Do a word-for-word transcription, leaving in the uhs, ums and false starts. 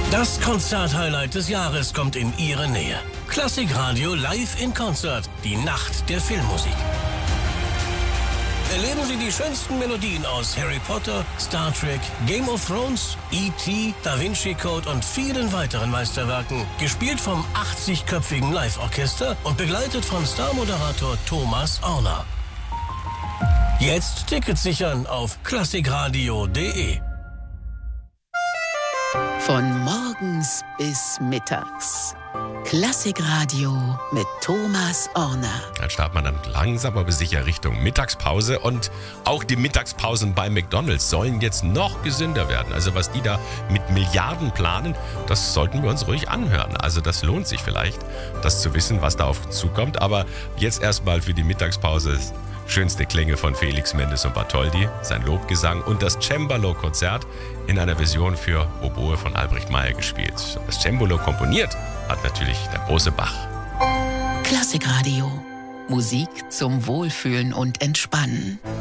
Das Konzerthighlight des Jahres kommt in Ihre Nähe. Klassikradio live in Konzert, die Nacht der Filmmusik. Erleben Sie die schönsten Melodien aus Harry Potter, Star Trek, Game of Thrones, E T, Da Vinci Code und vielen weiteren Meisterwerken, gespielt vom achtzigköpfigen Live-Orchester und begleitet von Starmoderator Thomas Orner. Jetzt Tickets sichern auf klassikradio punkt de. Von morgens bis mittags. Klassikradio mit Thomas Orner. Dann startet man dann langsam aber sicher Richtung Mittagspause. Und auch die Mittagspausen bei McDonald's sollen jetzt noch gesünder werden. Also was die da mit Milliarden planen, das sollten wir uns ruhig anhören. Also das lohnt sich vielleicht, das zu wissen, was da auf uns zukommt. Aber jetzt erstmal für die Mittagspause schönste Klänge von Felix Mendes und Bartholdy, sein Lobgesang und das Cembalo-Konzert in einer Version für Oboe von Albrecht Meyer gespielt. Das Cembalo komponiert hat natürlich der große Bach. Klassikradio. Musik zum Wohlfühlen und Entspannen.